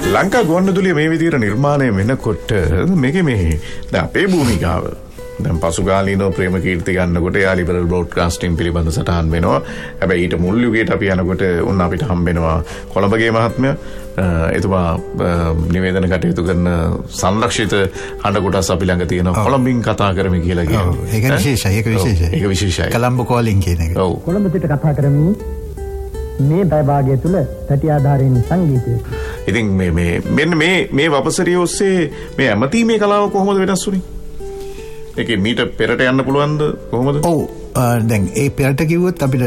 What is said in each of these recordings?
ලංකා ගුවන්විදුලිය මේ විදිහට නිර්මාණය වෙනකොට මේකේ මේ දැන් අපේ භූමිකාව දැන් පසුගාලීනව ප්‍රේමකීර්ති ගන්නකොට යා ලිබරල් බ්‍රෝඩ්කාස්ටිං පිළිබඳ සටහන් වෙනවා. හැබැයි ඊට මුල් යුගයට අපි යනකොට උන් අපිට හම්බ වෙනවා කොළඹගේ මහත්මයා. එතුමා නිවේදන කටයුතු කරන සංරක්ෂිත හඬ කොටස් අපි ළඟ තියෙනවා. කොළඹින් කතා කරමි කියලා කියනවා. ඒක විශේෂයි. ඒක විශේෂයි. කොළඹ කෝලින් කියන එක. ඔව්. කොළඹ සිට කතා කරමි. මේ භාගය තුල පැටි ආධාරයෙන් සංගීතය. ඉතින් මෙන්න මේ වපසරිය ඔස්සේ මේ ඇමතීමේ කලාව කොහොමද වෙනස් වුනේ? ඒකේ මීට පෙරට යන්න පුළුවන්ද කොහොමද? ඔව් දැන් ඒ පෙරට කිව්වොත් අපිට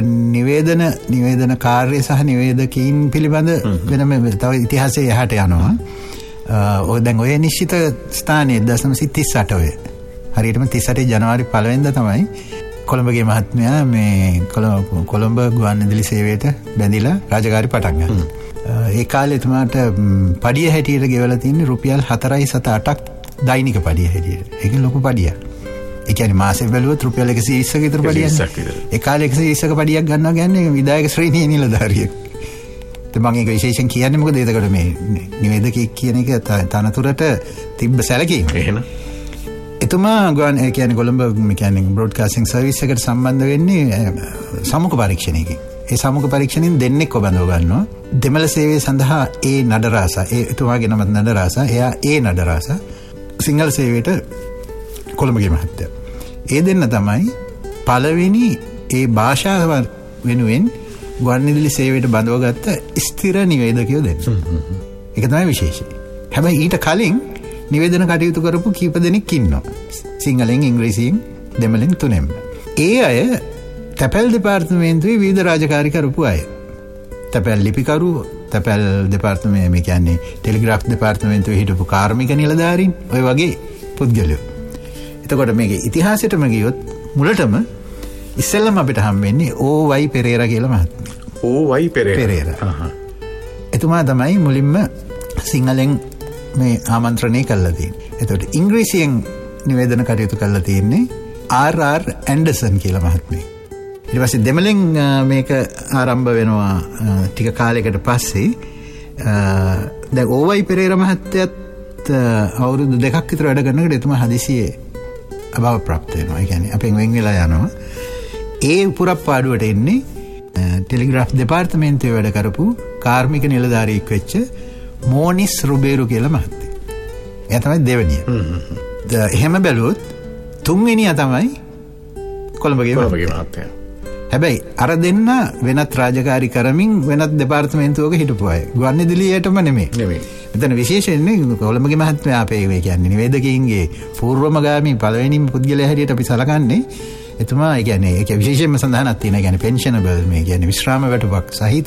නිවේදන කාර්ය සහ නිවේදකීන් පිළිබඳ වෙනම තව ඉතිහාසයේ යහට යනවා. දැන් ඔය නිශ්චිත ස්ථානයේ 1938 ඔය හරියටම 38 ජනවාරි 1 වෙනිදා තමයි කොළඹගේ මහත්මයා මේ කොළඹ ගුවන්විදුලි සේවයට බැඳිලා රාජකාරි පටන් ගත්තා. ඒ කාලේ එතුමාට පඩිය හැටියට ගෙවලා තියෙන්නේ රුපියල් 4.78ක් දෛනික පඩිය හැටියට. ඒක ලොකු පඩියක්. ඒ කියන්නේ මාසෙ බැලුවොත් රුපියල් 120ක විතර පඩියක්. ඒ කාලේ 120ක පඩියක් ගන්නවා කියන්නේ විදායක ශ්‍රේණියේ නිලධාරියෙක්. මම ඒක විශේෂයෙන් කියන්නේ මොකද ඒකට මේ නිවේදකයෙක් කියන එක තනතුරට තිබ්බ සැලකීම. එහෙනම් එතුමා ඒ කියන්නේ කොළඹ කියන්නේ බ්‍රෝඩ්කාස්ටිං සර්විස් එකට සම්බන්ධ වෙන්නේ සමුක පරීක්ෂණයකින්. ඒ සමුක පරීක්ෂණයෙන් දෙන්නෙක් ඔබඳව ගන්නවා. දෙමළ සේවය සඳහා ඒ නඩරාස එතුමාගේ නම නඩරාස. එයා ඒ නඩරාස සිංහල සේවයට කොළඹගේ මහත්තයා. ඒ දෙන්න තමයි පළවෙනි ඒ භාෂාව වෙනුවෙන් ගුවන්විදුලි සේවයට බඳවගත්ත ස්ථිර නිවේදකයෝ දෙන්න. ඒක තමයි විශේෂය. හැබැයි ඊට කලින් නිවේදන කටයුතු කරපු කීප දෙනෙක් ඉන්නවා. සිංහලෙන් ඉංග්‍රීසියෙන් දෙමළෙන් තුනෙන්ම. ඒ අය තැපැල් දෙපාර්තමේන්තුවේ විවිධ රාජකාරී කරපු අය. තැපැල් ලිපිකරු, තැපැල් දෙපාර්තමේ මේ කියන්නේ ටෙලිග්‍රාෆ් දෙපාර්තමේන්තුවේ හිටපු කාර්මික නිලධාරීන් ඔය වගේ පුද්ගලයෝ. එතකොට මේකේ ඉතිහාසයටම ගියොත් මුලටම ඉස්සෙල්ලම අපිට හම්බෙන්නේ ඕ.වයි. පෙරේරා කියලා මහත්මයා. ඕ.වයි. පෙරේරා. එතුමා තමයි මුලින්ම සිංහලෙන් මේ ආමන්ත්‍රණය කළා තියෙන්නේ. එතකොට ඉංග්‍රීසියෙන් නිවේදන කටයුතු කළා තියෙන්නේ ආර්.ආර්. ඇන්ඩර්සන් කියලා මහත්මයෙක්. ඊට පස්සේ දෙමළෙන් මේක ආරම්භ වෙනවා ටික කාලයකට පස්සේ. දැන් ඕ.වයි. පෙරේරා මහත්තයත් අවුරුදු 2ක් විතර වැඩ කරනකොට එතුමා හදිසියේ අභාව ප්‍රාප්ත වෙනවා. ඒ කියන්නේ අපෙන් වෙන් වෙලා යනවා. ඒ පුරප්පාඩුවට එන්නේ ටෙලිග්‍රාෆ් දෙපාර්තමේන්තුවේ වැඩ කරපු කාර්මික නිලධාරියෙක් වෙච්ච මෝනිස් රුබේරු කියලා මහත්තයෙක්. එයා තමයි දෙවෙනිය. එහෙම බැලුවොත් තුන්වෙනියා තමයි කොළඹගේ මහත්තයා. හැබැයි අර දෙන්න වෙනත් රාජකාරී කරමින් වෙනත් දෙපාර්තමේන්තුවක හිටපු අය. ගුවන්විදුලියටම නෙමෙයි. මෙතන විශේෂයෙන්ම කොළඹගේ මහත්මයා අපේ මේ කියන්නේ නිවේදකයින්ගේ පූර්වමගාමී පළවෙනිම පුද්ගලයා හැටියට අපි සලකන්නේ. එතුමා ඒ කියන්නේ ඒක විශේෂයෙන්ම සඳහනක් තියෙනවා. ඒ කියන්නේ පෙන්ෂනබල් මේ කියන්නේ විශ්‍රාම වැටුපක් සහිත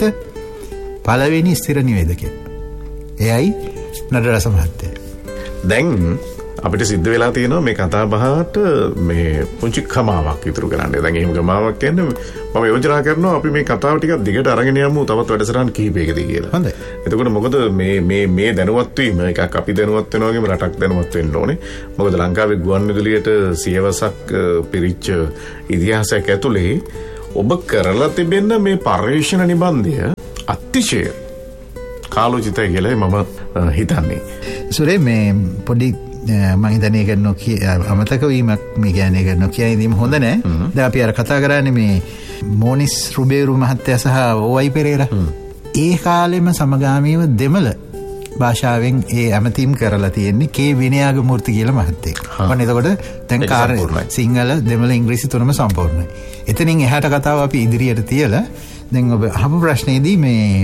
පළවෙනි ස්ථිර නිවේදකයෙක්. එයයි නඩරස මහත්තයා. දැන් අපිට සිද්ධ වෙලා තියෙනවා මේ කතා බහට මේ පුංචි කමාවක් ඉතුරු කරන්න. දැන් එහෙම කමාවක් කියන්නේ මම යෝජනා කරනවා අපි මේ කතාව ටිකක් දිගට අරගෙන යමු තවත් වැඩසටහන් කිහිපයකදී කියලා. හොඳයි. එතකොට මොකද මේ දැනුවත් වීම එකක් අපි දැනුවත් වෙනවා වගේම රටක් දැනුවත් වෙන්න ඕනේ. මොකද ලංකාවේ ගුවන්විදුලියට සියවසක් පිරිච්ච ඉතිහාසයක් ඇතුලේ ඔබ කරලා තිබෙන මේ පරිශ්‍රණ නිබන්ධය අතිශය කාලෝචිතයි කියලා මම හිතන්නේ. සුරේ මේ පොඩි මම හිතන්නේ ඒක අමතක වීමක් මේ කියන්නේ ඒක නොකිය ඉඳීම හොඳ නෑ. දැන් අපි අර කතා කරන්නේ මේ මෝනිස් රුබේරු මහත්තයා සහ ඕ.වයි. පෙරේරා. ඒ කාලෙම සමගාමීව දෙමළ භාෂාවෙන් ඒ ඇමතීම් කරලා තියෙන්නේ කේ විනයාගමූර්ති කියලා මහත්තයෙක්. ඔන්න එතකොට දැන් සිංහල දෙමළ ඉංග්‍රීසි තුනම සම්පූර්ණයි. එතනින් එහාට කතාව අපි ඉදිරියට තියලා දැන් ඔබ අහපු ප්‍රශ්නේදී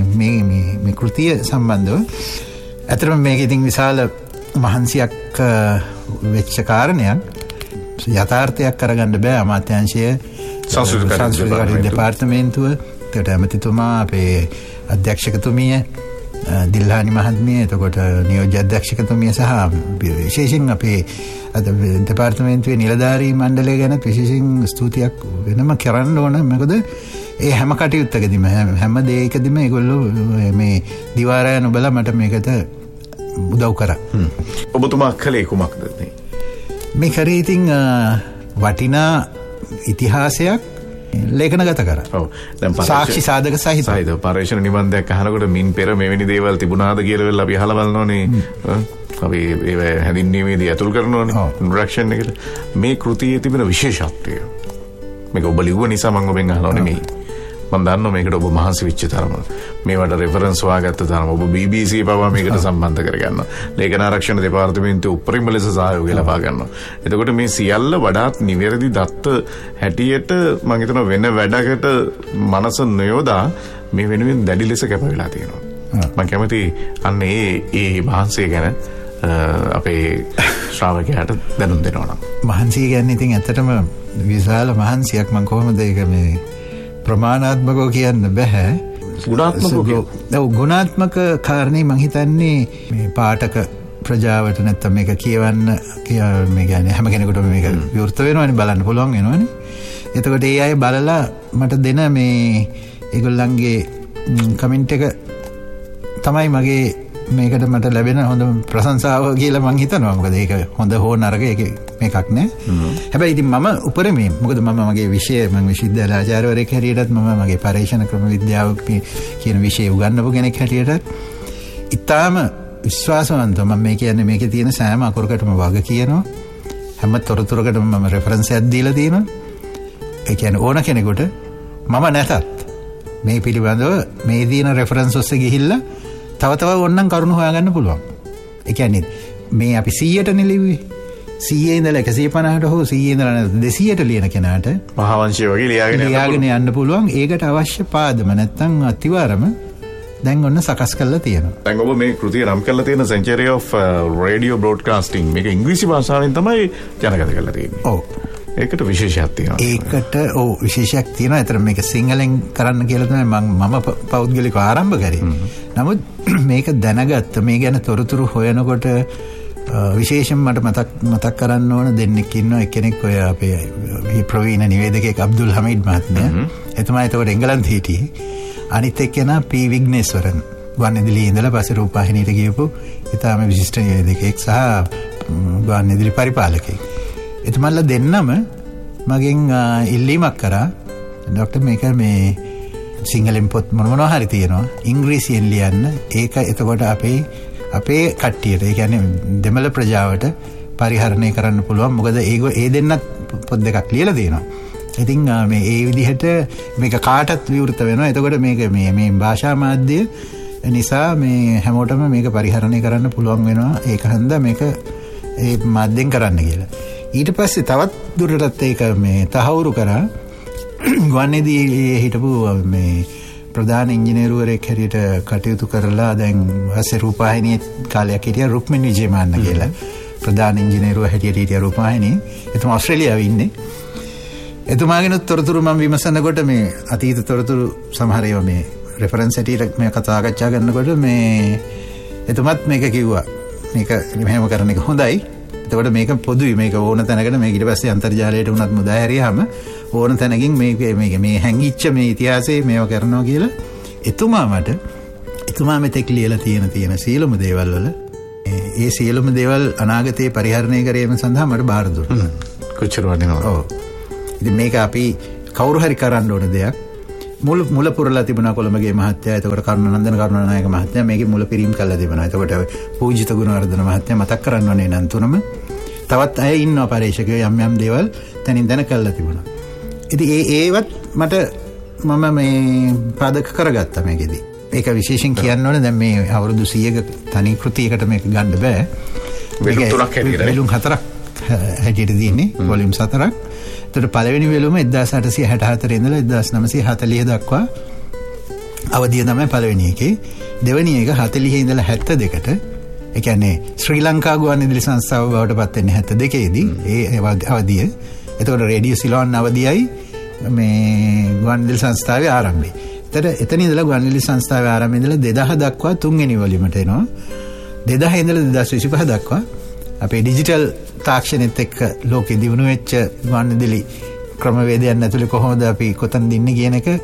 මේ කෘතිය සම්බන්ධව අතරම මේක ඉතින් විශාල මහන්සියක් වෙච්ච කාරණයක්. යථාර්ථයක් කරගන්න බෑ අමාත්‍යාංශය සංස්කෘතික දෙපාර්තමේන්තුව ඒකට ඇමතිතුමා අපේ අධ්‍යක්ෂකතුමිය දිල්හානි මහත්මිය එතකොට නියෝජ්‍ය අධ්‍යක්ෂකතුමිය සහ විශේෂයෙන් අපේ දෙපාර්තමේන්තුවේ නිලධාරී මණ්ඩලය ගැන විශේෂයෙන් ස්තුතියක් වෙනම කරන්න ඕන. මොකද ඒ හැම කටයුත්තකදීම හැම දෙයකදීම ඒගොල්ලෝ මේ දිවාරය නොබලා මට මේකට උදව් කරා. ඔබතුමා කලේ කුමක්ද මේ කරේ ඉතින් වටිනා ඉතිහාසයක් ලේඛනගත කරා. ඔව්. දැන් සාක්ෂි සාධක සහිතව පරීක්ෂණ නිබන්ධයක් අහනකොට මින් පෙර මෙවැනි දේවල් තිබුණාද කියලා වෙලා අපි අහලා බලනෝනේ. අපි ඒ හැඳින්වීමේදී අතුල් කරනෝනේ ඉන්ට්‍රොඩක්ෂන් එකට. මේ කෘතියේ තිබෙන විශේෂත්වය. මේක ඔබ ලිව්ව නිසා මම ඔබෙන් අහනවා නෙමෙයි. මම දන්නවා මේකට ඔබ මහන්සි වෙච්ච තරම. මේවට රෙෆරන්ස් හොයාගත්ත තරම. ඔබ BBC පවා මේකට සම්බන්ධ කරගන්නවා. ලේඛන ආරක්ෂණ දෙපාර්තමේන්තුවේ උපරිම ලෙස සහයෝගය ලබා ගන්නවා. එතකොට මේ සියල්ල වඩාත් නිවැරදි දත්ත හැටියට මම හිතනවා වෙන වැඩකට මනස නොයොදා මේ වෙනුවෙන් දැඩි ලෙස කැප වෙලා තියෙනවා. මම කැමති අන්න ඒ මහන්සිය ගැන අපේ ශ්‍රාවකයාට දැනුම් දෙනවා නම්. මහන්සිය කියන්නේ ඉතින් ඇත්තටම විශාල මහන්සියක්. මම කොහොමද ඒක මේ ප්‍රමාණාත්මකව කියන්න බෑ. ගුණාත්මක කාරණේ මං හිතන්නේ මේ පාඨක ප්‍රජාවට නැත්තම් මේක කියවන්න මේ කියන්නේ හැම කෙනෙකුටම මේක විවෘත වෙනවනේ, බලන්න පුළුවන් වෙනවනේ. එතකොට ඒ අය බලලා මට දෙන මේ ඒගොල්ලන්ගේ කමෙන්ට් එක තමයි මගේ මේකට මට ලැබෙන හොඳ ප්‍රශංසාව කියලා මං හිතනවා. මොකද ඒක හොඳ හෝ නරක ඒක මේකක් නෑ. හැබැයි ඉතින් මම උපරිමේ මොකද මම මගේ විෂය මම විශ්වවිද්‍යාල ආචාර්යවරයෙක් හැටියටත් මම මගේ පරීක්ෂණ ක්‍රම විද්‍යාව කියන විෂය උගන්වපු කෙනෙක් හැටියටත් ඉතාම විශ්වාසවන්තව මම මේ කියන්නේ මේකේ තියෙන සෑම අකුරකටම වග කියනවා. හැම තොරතුරකටම මම රෙෆරන්ස් එකක් දීලා තියෙනවා. ඒ කියන්නේ ඕන කෙනෙකුට මම නැතත් මේ පිළිබඳව මේ දින රෙෆරන්ස් ඔස්සේ ගිහිල්ලා තව ඕනනම් කරුණු හොයාගන්න පුළුවන්. ඒ කියන්නේ මේ අපි 100ට නෙලිව්වේ. 100 ඉඳලා 150ට හෝ 100 ඉඳලා 200ට ලියන කෙනාට මහාවංශය වගේ ලියාගෙන යන්න පුළුවන්. ඒකට අවශ්‍ය පාදම නැත්තම් අතිවාරම දැන් ඔන්න සකස් කරලා තියෙනවා. දැන් ඔබ මේ කෘතිය නම් කරලා තියෙන Century of Radio Broadcasting මේක ඉංග්‍රීසි භාෂාවෙන් තමයි ජනගත කරලා තියෙන්නේ. ඔව්. ඒකට විශේෂයක් තියෙනවා. ඒකට විශේෂයක් තියෙනවා. ඒතර මේක සිංහලෙන් කරන්න කියලා තමයි මම පෞද්ගලිකව ආරම්භ කරේ. නමුත් මේක දැනගත්ත මේ ගැන තොරතුරු හොයනකොට විශේෂයෙන් මට මතක් කරන්න ඕන දෙන්නෙක් ඉන්නවා. එක්කෙනෙක් ඔය අපේ ප්‍රවීණ නිවේදකයෙක් අබ්දුල් හමීඩ් මහත්මයා. එතුමා ඒතකොට එංගලන්තේ හිටියේ. අනිත් එක්කෙනා පී විග්නේස්වරන් ගුවන්විදුලියේ ඉඳලා පස්සේ රූපවාහිනියට ගියපු ඉතාම විශිෂ්ට නිවේදකයෙක් සහ ගුවන්විදුලි පරිපාලකයෙක්. එතුමන්ලා දෙන්නම මගෙන් ඉල්ලීමක් කරා ડોක්ටර් මේක මේ සිංහලෙන් පොත් මොනවා හරි තියෙනවා ඉංග්‍රීසියෙන් ලියන්න. ඒක එතකොට අපේ කට්ටියට ඒ කියන්නේ දෙමළ ප්‍රජාවට පරිහරණය කරන්න පුළුවන්. මොකද ඒ දෙන්නත් පොත් දෙකක් ලියලා තියෙනවා. ඉතින් මේ ඒ විදිහට මේක කාටත් විවෘත වෙනවා. එතකොට මේක මේ භාෂා මාධ්‍ය නිසා මේ හැමෝටම මේක පරිහරණය කරන්න පුළුවන් වෙනවා. ඒක හන්ද මේක ඒ මාධ්‍යෙන් කරන්න කියලා. ඊට පස්සේ තවත් දුරටත් ඒක මේ තහවුරු කරා. ගුවන්විදුලියේ හිටපු මේ ප්‍රධාන ඉංජිනේරුවරයෙක් හැටියට කටයුතු කරලා දැන් වාසේ රූපවාහිනියේ කාලයක් හිටියා රුක්මන් විජේමාන්න කියලා. ප්‍රධාන ඉංජිනේරුව හැටියට හිටියා රූපවාහිනියේ. එතුමා ඕස්ට්‍රේලියාවේ ඉන්නේ. එතුමාගෙන තොරතුරු මම විමසනකොට මේ අතීත තොරතුරු සමහර ඒවා මේ රෙෆරන්ස් හැටියට මේ කතා කරනකොට මේ එතුමත් මේක කිව්වා. මේක මෙහෙම කරන එක හොඳයි. එතකොට මේක පොදුයි. මේක ඕන තැනකට මේක ඊට පස්සේ අන්තර්ජාලයට උනත් මුදා හැරියාම ඕන තැනකින් මේ හැංගිච්ච මේ ඉතිහාසයේ මේව කරනවා කියලා එතුමා මෙතෙක් ලියලා තියෙන සියලුම දේවල් වල ඒ සියලුම දේවල් අනාගතයේ පරිහරණය කිරීම සඳහා මට බාර දුන්නා. කොච්චර වටිනවද? ඔව්. ඉතින් මේක අපි කවුරු හරි කරන්න ඕන දෙයක්. මුල පුරලා තිබුණා කොළඹගේ මහත්තයා. එතකොට කරුණානායක මහත්තයා මේකේ මුල පිරීම කළා තිබුණා. එතකොට පූජිත ගුණවර්ධන මහත්තයා මතක් කරන්න ඕනේ නම් තුනම. තවත් අය ඉන්නවා පරීක්ෂකයෝ යම් දේවල් තනින් දැන කළා තිබුණා. ඉතින් ඒවත් මම මේ පාදක කරගත්තා මේකෙදී. ඒක විශේෂයෙන් කියන්න ඕනේ දැන් මේ අවුරුදු 100ක තනි කෘතියකට මේක ගන්න බෑ. වෙලුම් 3ක් හැටියට. වෙලුම් 4ක් හැටියට තියෙන්නේ. වොලියුම් 4ක්. එතකොට පළවෙනි වෙලුම 1864 ඉඳලා 1940 දක්වා අවධිය තමයි පළවෙනි එකේ. දෙවෙනි එක 40 ඉඳලා 72ට. ඒ කියන්නේ ශ්‍රී ලංකා ගුවන්විදුලි සංස්ථාව බවට පත් වෙන්නේ 72 දී ඒ අවධිය. එතකොට රේඩියෝ සිලෝන් අවධියයි මේ ගුවන්විදුලි සංස්ථාවේ ආරම්භය. එතන ඉඳලා ගුවන්විදුලි සංස්ථාවේ ආරම්භය ඉඳලා 2000 දක්වා තුන්වෙනි වොලියුමට එනවා. 2000 ඉඳලා 2025 දක්වා අපේ ඩිජිටල් තාක්ෂණෙත් එක්ක ලෝකෙ දියුණු වෙච්ච ගුවන්විදුලි ක්‍රමවේදයන් ඇතුලේ කොහොමද අපි කොතනද ඉන්නේ කියන එක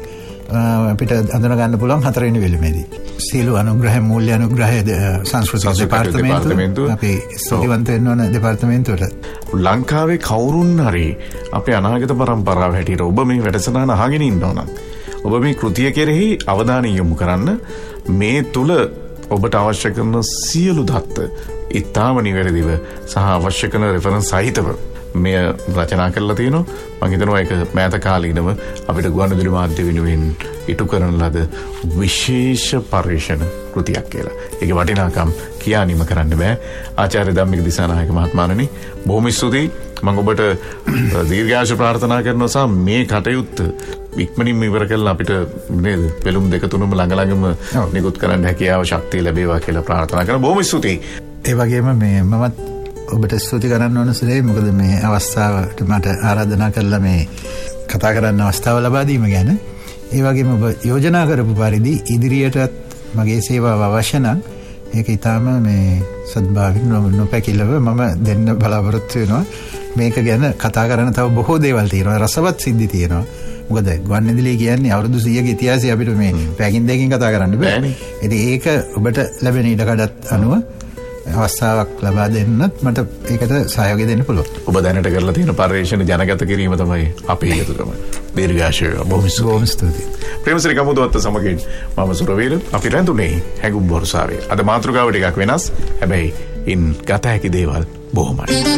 අපිට අඳුනගන්න පුළුවන් 4 වෙනි වෙලෙමේදී. සීල අනුග්‍රහ මූල්‍ය අනුග්‍රහය සංස්කෘතික දෙපාර්තමේන්තුව අපි ස්තුතිවන්ත වෙන්න ඕන දෙපාර්තමේන්තුවට. ලංකාවේ කවුරුන් හරි අපේ අනාගත පරම්පරාව හැටියට ඔබ මේ වැඩසටහන අහගෙන ඉන්නවා නම් ඔබ මේ කෘතිය කෙරෙහි අවධානය යොමු කරන්න. මේ තුල ඔබට අවශ්‍ය කරන සියලු දත්ත ඉතාම නිවැරදිව සහ අවශ්‍ය කරන රෙෆරන්ස් සහිතව මෙය රචනා කරලා තියෙනවා. මම හිතනවා ඒක මෑත කාලීනව අපිට ගුවන්විදුලි මාධ්‍ය වෙනුවෙන් ඉටු කරන ලද විශේෂ පරිශ්‍රණ කෘතියක් කියලා. ඒකේ වටිනාකම් කියා නිම කරන්න බෑ. ආචාර්ය ධම්මික දිසානායක මහත්මයාණනි බොහොම ස්තුතියි. මම ඔබට දීර්ඝායුෂ ප්‍රාර්ථනා කරනවා සහ මේ කටයුත්ත ඉක්මනින්ම ඉවර කරලා අපිට නේද පෙළුම් දෙක තුනම ළඟම නිකුත් කරන්න හැකියාව ශක්තිය ලැබේවා කියලා ප්‍රාර්ථනා කරනවා. බොහොම ස්තුතියි. ඒ වගේම මමත් ඔබට ස්තුති කරන්න ඕන සුලේ. මොකද මේ අවස්ථාවට මට ආරාධනා කළා මේ කතා කරන්න අවස්ථාව ලබා දීම ගැන. ඒ වගේම ඔබ යෝජනා කරපු පරිදි ඉදිරියටත් මගේ සේවාව අවශ්‍ය නම් ඒක ඊටාම මේ සද්භාවයෙන් නොපැකිලව මම දෙන්න බලාපොරොත්තු වෙනවා. මේක ගැන කතා කරන්න තව බොහෝ දේවල් තියෙනවා. රසවත් සිද්ධි තියෙනවා. මොකද ගුවන්විදුලි කියන්නේ අවුරුදු 100ක ඉතිහාසය අපිට මේ පැකින් දෙකකින් කතා කරන්න බෑ. ඉතින් ඒක ඔබට ලැබෙන ඉඩකඩත් අනුව අවස්ථාවක් ලබා දෙන්නත් මට ඒකට සහයෝගය දෙන්න පුළුවන්. ඔබ දැනට කරලා තියෙන පරිශ්‍රණ ජනගත කිරීම තමයි අපේ යුතුකම. දීර්ඝාෂය බොහොම ස්තුතියි. ප්‍රේමසිරි කමුදුවත් සමගින් මම සුරවීර අපි රැඳුනේ හැඟුම් බොරසාවේ. අද මාතෘකාව ටිකක් වෙනස්. හැබැයි ඉන් ගත හැකි දේවල් බොහොමයි.